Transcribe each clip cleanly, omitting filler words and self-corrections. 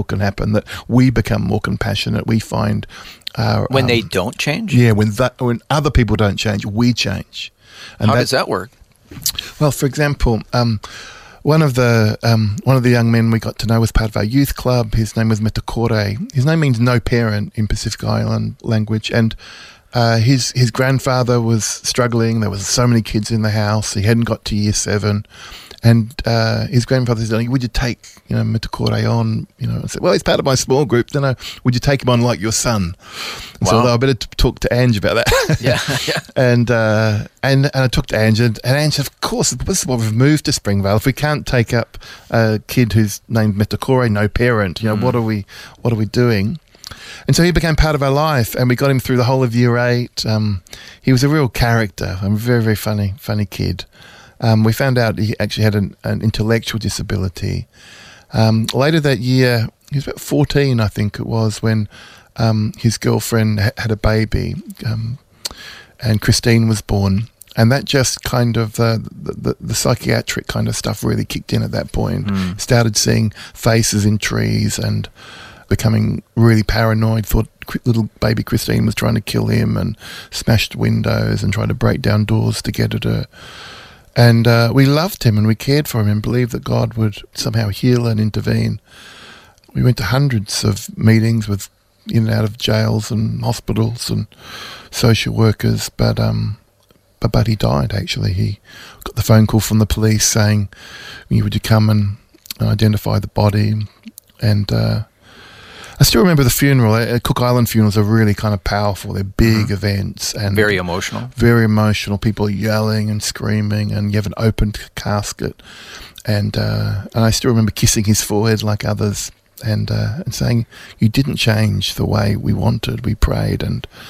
can happen, that we become more compassionate. We find our... When they don't change? Yeah, when other people don't change, we change. And how does that work? Well, for example, one of the young men we got to know was part of our youth club. His name was Metakore. His name means no parent in Pacific Island language, and his grandfather was struggling. There was so many kids in the house. He hadn't got to year 7. And his grandfather said, would you take, Metakore on? I said, well, he's part of my small group. Then would you take him on like your son? And so I better talk to Ange about that. Yeah. And I talked to Ange, and Ange, of course, this is why we've moved to Springvale. If we can't take up a kid who's named Metakore, no parent, what are we doing? And so he became part of our life, and we got him through the whole of year 8. He was a real character, a very, very funny kid. We found out he actually had an intellectual disability. Later that year, he was about 14, I think it was, when his girlfriend had a baby, and Christine was born. And that just kind of, the psychiatric kind of stuff really kicked in at that point. Started seeing faces in trees and becoming really paranoid, thought little baby Christine was trying to kill him, and smashed windows and tried to break down doors to get at her. And we loved him and we cared for him and believed that God would somehow heal and intervene. We went to hundreds of meetings with in and out of jails and hospitals and social workers, but he died, actually. He got the phone call from the police saying, would you come and identify the body? And I still remember the funeral. Cook Island funerals are really kind of powerful. They're big events. And very emotional. Very emotional. People yelling and screaming, and you have an opened casket. And I still remember kissing his forehead like others and saying, you didn't change the way we wanted. We prayed,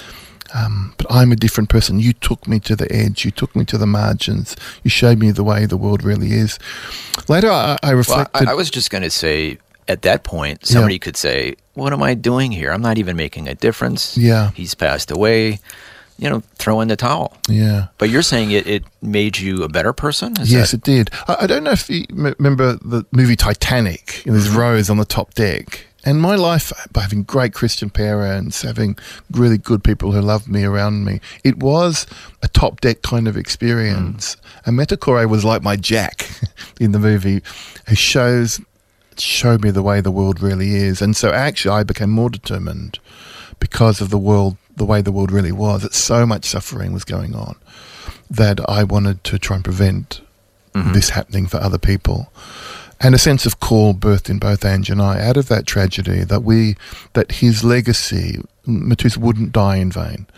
but I'm a different person. You took me to the edge. You took me to the margins. You showed me the way the world really is. Later, I reflected... Well, I was just going to say, at that point, somebody could say, what am I doing here? I'm not even making a difference. Yeah. He's passed away. Throw in the towel. Yeah. But you're saying it made you a better person? Yes, it did. I don't know if you remember the movie Titanic. There's Rose on the top deck. And my life, by having great Christian parents, having really good people who loved me around me, it was a top deck kind of experience. And Metakore was like my Jack in the movie, who showed me the way the world really is. And so actually I became more determined because of the way the world really was, that so much suffering was going on, that I wanted to try and prevent this happening for other people. And a sense of call birthed in both Ange and I out of that tragedy, that his legacy, Matus, wouldn't die in vain,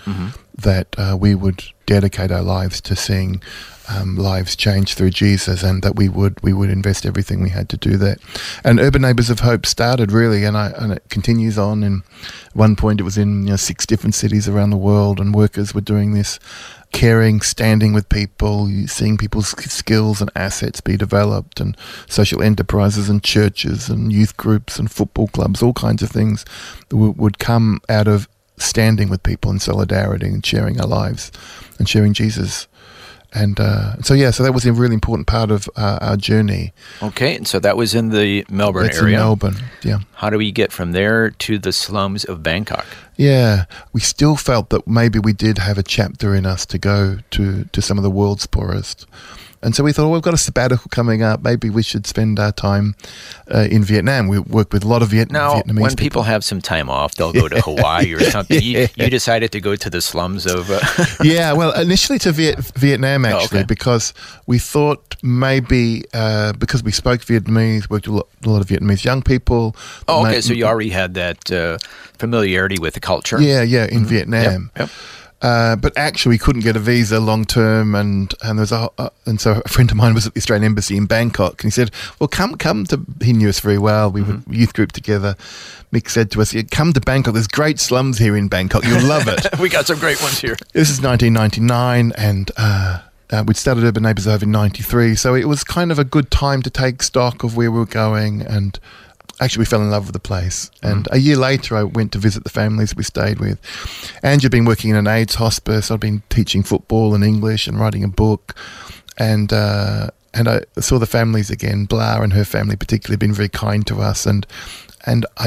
that we would dedicate our lives to seeing lives change through Jesus, and that we would invest everything we had to do that. And Urban Neighbours of Hope started really, and it continues on. And at one point it was in 6 different cities around the world, and workers were doing this, caring, standing with people, seeing people's skills and assets be developed, and social enterprises and churches and youth groups and football clubs, all kinds of things that would come out of standing with people in solidarity and sharing our lives and sharing Jesus. And so that was a really important part of our journey. Okay, and so that was in the Melbourne That's area. In Melbourne, yeah. How do we get from there to the slums of Bangkok? Yeah, we still felt that maybe we did have a chapter in us to go to some of the world's poorest. And so we thought, we've got a sabbatical coming up. Maybe we should spend our time in Vietnam. We work with a lot of Vietnamese when people have some time off, they'll go to Hawaii or something. You decided to go to the slums of... Yeah, well, initially to Vietnam, actually, because we thought maybe because we spoke Vietnamese, worked with a lot of Vietnamese young people. Oh, okay, so you already had that familiarity with the culture. Yeah, in Vietnam. Yep. But actually, we couldn't get a visa long term, and so a friend of mine was at the Australian Embassy in Bangkok, and he said, "Well, come to." He knew us very well. We were youth group together. Mick said to us, "Come to Bangkok. There's great slums here in Bangkok. You'll love it." We got some great ones here. This is 1999, and we'd started Urban Neighbours over in '93, so it was kind of a good time to take stock of where we were going. And actually, we fell in love with the place. And a year later, I went to visit the families we stayed with. Ange had been working in an AIDS hospice. I'd been teaching football and English and writing a book. And I saw the families again. Blah and her family particularly had been very kind to us. And I